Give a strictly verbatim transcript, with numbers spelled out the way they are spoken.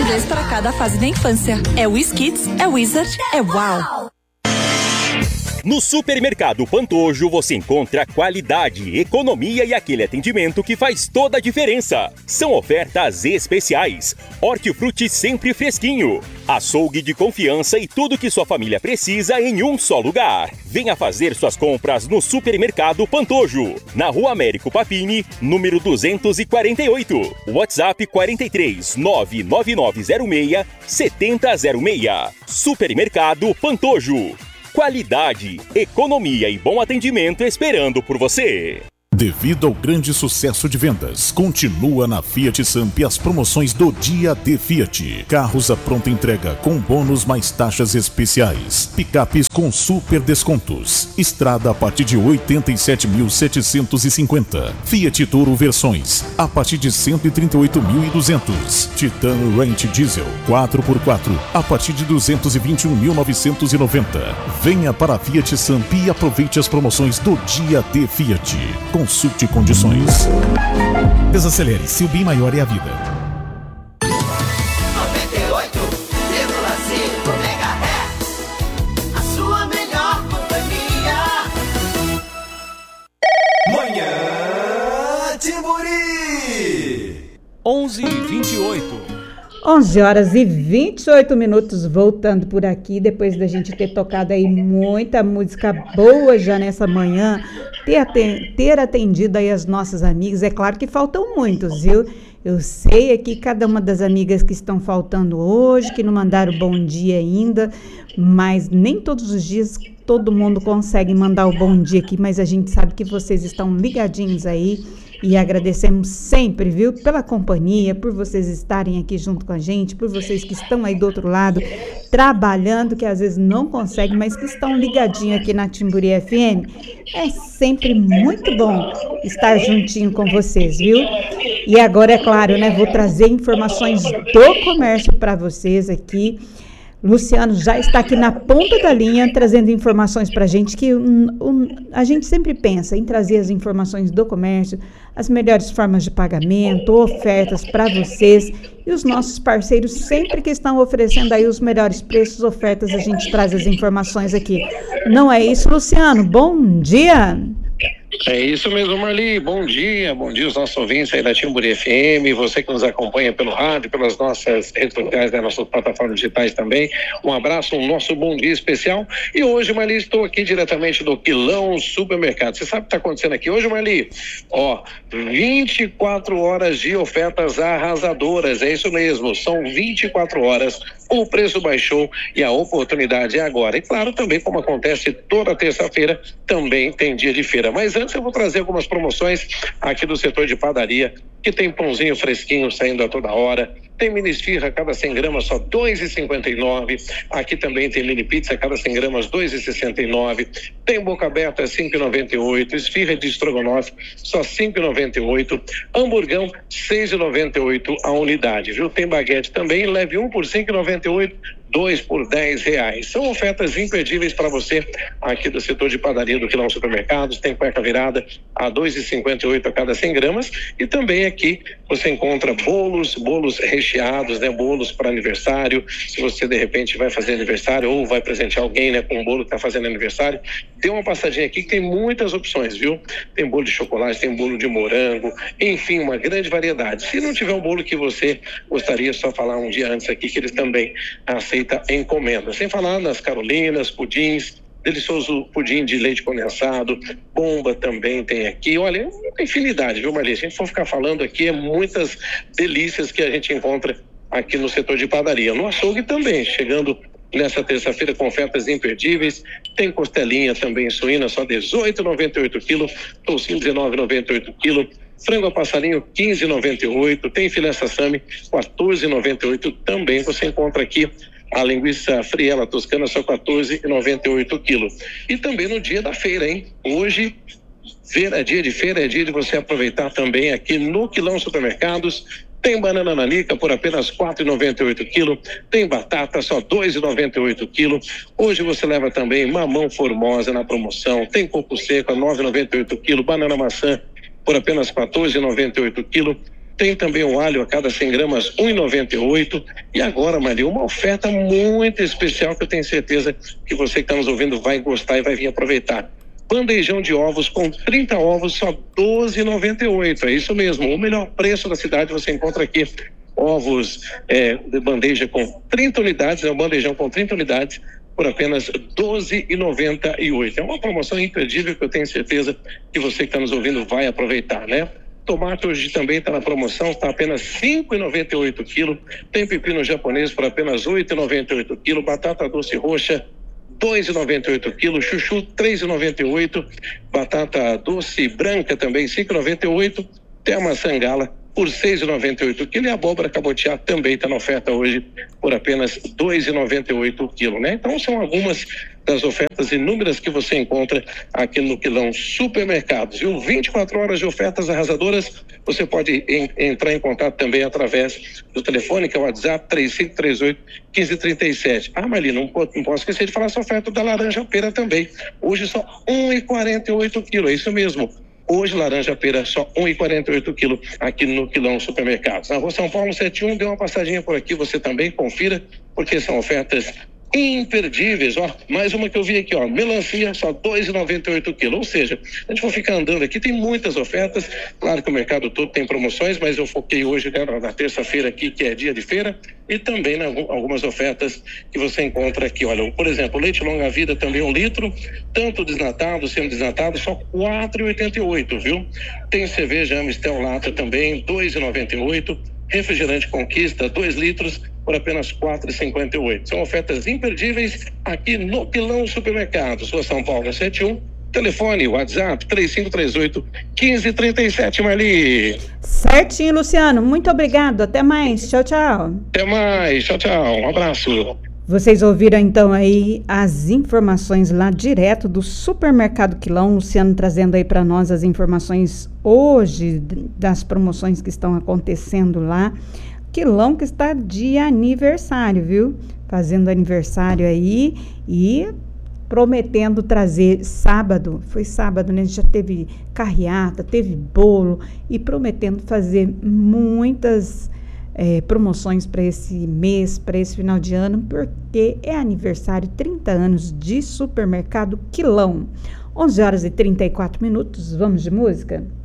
inglês para cada fase da infância. É WizKids, é Wizard, é Wow! No Supermercado Pantojo você encontra qualidade, economia e aquele atendimento que faz toda a diferença. São ofertas especiais. Hortifruti sempre fresquinho. Açougue de confiança e tudo que sua família precisa em um só lugar. Venha fazer suas compras no Supermercado Pantojo. Na Rua Américo Papini, número duzentos e quarenta e oito. WhatsApp quarenta e três, nove nove nove zero seis, sete zero zero seis. Supermercado Pantojo. Qualidade, economia e bom atendimento esperando por você. Devido ao grande sucesso de vendas, continua na Fiat Samp as promoções do Dia D Fiat. Carros à pronta entrega com bônus mais taxas especiais. Picapes com super descontos. Estrada a partir de oitenta e sete mil setecentos e cinquenta. Fiat Toro versões a partir de cento e trinta e oito mil e duzentos. Titano Ranch Diesel quatro por quatro a partir de duzentos e vinte e um mil novecentos e noventa. Venha para a Fiat Samp e aproveite as promoções do Dia D Fiat. Consulte condições. Desacelere, se o bem maior é a vida. noventa e oito vírgula cinco megahertz, a sua melhor companhia. Manhã Timburi. onze e vinte e oito. onze horas e vinte e oito minutos, voltando por aqui, depois da gente ter tocado aí muita música boa já nessa manhã, ter, ter atendido aí as nossas amigas. É claro que faltam muitos, viu? Eu sei aqui cada uma das amigas que estão faltando hoje, que não mandaram bom dia ainda, mas nem todos os dias todo mundo consegue mandar o bom dia aqui, mas a gente sabe que vocês estão ligadinhos aí. E agradecemos sempre, viu, pela companhia, por vocês estarem aqui junto com a gente, por vocês que estão aí do outro lado, trabalhando, que às vezes não conseguem, mas que estão ligadinhos aqui na Timburi F M. É sempre muito bom estar juntinho com vocês, viu? E agora, é claro, né, vou trazer informações do comércio para vocês aqui. Luciano já está aqui na ponta da linha, trazendo informações para a gente, que um, um, a gente sempre pensa em trazer as informações do comércio, as melhores formas de pagamento, ofertas para vocês, e os nossos parceiros sempre que estão oferecendo aí os melhores preços, ofertas, a gente traz as informações aqui. Não é isso, Luciano? Bom dia! É isso mesmo, Marli. Bom dia, bom dia aos nossos ouvintes aí da Timburi F M, você que nos acompanha pelo rádio, pelas nossas redes sociais, das nossas plataformas digitais também. Um abraço, um nosso bom dia especial. E hoje, Marli, estou aqui diretamente do Quilão Supermercado. Você sabe o que está acontecendo aqui hoje, Marli? Ó, vinte e quatro horas de ofertas arrasadoras, é isso mesmo, são vinte e quatro horas, o preço baixou e a oportunidade é agora. E claro, também como acontece toda terça-feira, também tem dia de feira. Mas antes eu vou trazer algumas promoções aqui do setor de padaria, que tem pãozinho fresquinho saindo a toda hora, tem mini esfirra cada cem gramas só dois reais e cinquenta e nove centavos, aqui também tem mini pizza cada cem gramas dois reais e sessenta e nove centavos, tem boca aberta cinco reais e noventa e oito centavos, esfirra de estrogonofe só cinco reais e noventa e oito centavos, hamburgão seis reais e noventa e oito centavos a unidade, viu? Tem baguete também, leve um por cinco reais e noventa e oito centavos, dois por dez reais. São ofertas imperdíveis para você aqui do setor de padaria do Quilão Supermercados. Tem cueca virada a dois reais e cinquenta e oito centavos a cada cem gramas, e também aqui você encontra bolos, bolos recheados, né? Bolos para aniversário, se você de repente vai fazer aniversário ou vai presentear alguém, né, com um bolo que está fazendo aniversário, tem uma passadinha aqui que tem muitas opções, viu? Tem bolo de chocolate, tem bolo de morango, enfim, uma grande variedade. Se não tiver um bolo que você gostaria, só falar um dia antes aqui que eles também aceitam encomenda. Sem falar nas carolinas, pudins, delicioso pudim de leite condensado, bomba também tem aqui. Olha, uma infinidade, viu, Marli? Se a gente for ficar falando aqui, é muitas delícias que a gente encontra aqui no setor de padaria. No açougue também, chegando nessa terça-feira com ofertas imperdíveis. Tem costelinha também suína, só dezoito reais e noventa e oito centavos, toucinho dezenove reais e noventa e oito centavos, frango a passarinho quinze reais e noventa e oito centavos, tem filé sassami quatorze reais e noventa e oito centavos, também você encontra aqui a linguiça friela toscana só quatorze reais e noventa e oito centavos. E também no dia da feira, hein? Hoje, feira, dia de feira, é dia de você aproveitar também aqui no Quilão Supermercados. Tem banana nanica por apenas quatro reais e noventa e oito centavos, tem batata só dois reais e noventa e oito centavos. Hoje você leva também mamão formosa na promoção, tem coco seco a nove reais e noventa e oito centavos, banana maçã por apenas quatorze reais e noventa e oito centavos. Tem também o alho a cada cem gramas, um real e noventa e oito centavos. E agora, Marli, uma oferta muito especial que eu tenho certeza que você que está nos ouvindo vai gostar e vai vir aproveitar. Bandejão de ovos com trinta ovos, só doze reais e noventa e oito centavos. É isso mesmo, o melhor preço da cidade você encontra aqui. Ovos é, de bandeja com trinta unidades, é um bandejão com trinta unidades, por apenas doze reais e noventa e oito centavos. É uma promoção imperdível que eu tenho certeza que você que está nos ouvindo vai aproveitar, né? Tomate hoje também está na promoção, está apenas cinco reais e noventa e oito centavos quilo. Tem pepino japonês por apenas oito reais e noventa e oito centavos quilo. Batata doce roxa, dois reais e noventa e oito centavos quilo. Chuchu, três reais e noventa e oito centavos. Batata doce branca também, cinco reais e noventa e oito centavos. Tem a maçã gala por seis reais e noventa e oito centavos quilo. E a abóbora cabotiá também está na oferta hoje por apenas dois reais e noventa e oito centavos quilo, né? Então são algumas das ofertas inúmeras que você encontra aqui no Quilão Supermercados. Viu? vinte e quatro horas de ofertas arrasadoras. Você pode em, entrar em contato também através do telefone, que é o WhatsApp três cinco três oito, um cinco três sete. Ah, Marli, não, não posso esquecer de falar essa oferta da laranja pera também. Hoje só um real e quarenta e oito centavos quilo, é isso mesmo. Hoje, laranja pera, só um real e quarenta e oito centavos quilo aqui no Quilão Supermercados. Na Rua São Paulo setenta e um, dê uma passadinha por aqui, você também confira, porque são ofertas imperdíveis. Ó, mais uma que eu vi aqui, ó, melancia, só dois reais e noventa e oito centavos quilo. Ou seja, a gente for ficar andando aqui, tem muitas ofertas. Claro que o mercado todo tem promoções, mas eu foquei hoje, né, na terça-feira aqui, que é dia de feira, e também na, algumas ofertas que você encontra aqui. Olha, por exemplo, leite longa vida também um litro, tanto desnatado, semi-desnatado, só quatro reais e oitenta e oito centavos, viu? Tem cerveja Amistel Lata também, dois reais e noventa e oito centavos. Refrigerante Conquista, dois litros, por apenas quatro reais e cinquenta e oito centavos. São ofertas imperdíveis aqui no Quilão Supermercados, Rua São Paulo setenta e um. Telefone, WhatsApp, três cinco três oito, um cinco três sete, Marli. Certinho, Luciano. Muito obrigado. Até mais. Tchau, tchau. Até mais. Tchau, tchau. Um abraço. Vocês ouviram então aí as informações lá direto do Supermercado Quilão, Luciano trazendo aí para nós as informações hoje das promoções que estão acontecendo lá. Quilão que está de aniversário, viu? Fazendo aniversário aí e prometendo trazer sábado, foi sábado, né? A gente já teve carreata, teve bolo e prometendo fazer muitas É, promoções para esse mês, para esse final de ano, porque é aniversário, trinta anos de Supermercado Quilão. onze horas e trinta e quatro minutos, vamos de música?